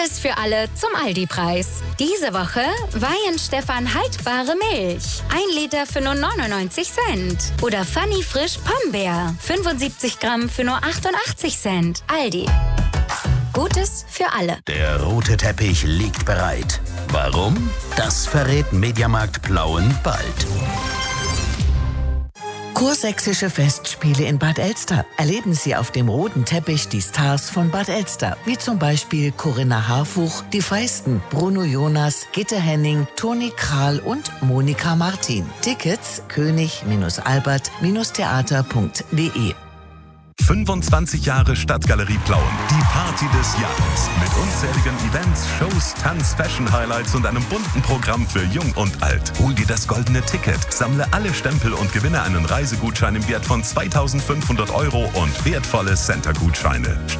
Gutes für alle zum Aldi-Preis. Diese Woche Weihenstephan haltbare Milch. 1 Liter für nur 99 Cent. Oder Fanny Frisch Pombeer. 75 Gramm für nur 88 Cent. Aldi. Gutes für alle. Der rote Teppich liegt bereit. Warum? Das verrät Mediamarkt Plauen bald. Kursächsische Festspiele in Bad Elster. Erleben Sie auf dem roten Teppich die Stars von Bad Elster, wie zum Beispiel Corinna Harfuch, die Feisten, Bruno Jonas, Gitte Henning, Toni Kral und Monika Martin. Tickets könig-albert-theater.de. 25 Jahre Stadtgalerie Plauen. Die Party des Jahres. Mit unzähligen Events, Shows, Tanz, Fashion-Highlights und einem bunten Programm für Jung und Alt. Hol dir das goldene Ticket, sammle alle Stempel und gewinne einen Reisegutschein im Wert von 2.500 € und wertvolle Center-Gutscheine.